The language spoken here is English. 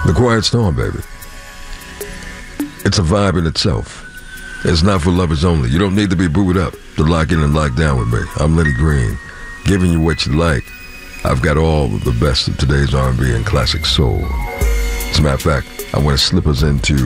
The Quiet Storm, baby. It's a vibe in itself. It's not for lovers only. You don't need to be booed up to lock in and lock down with me. I'm Lenny Green, giving you what you like. I've got all of the best of today's R&B and classic soul. As a matter of fact, I want to slip us into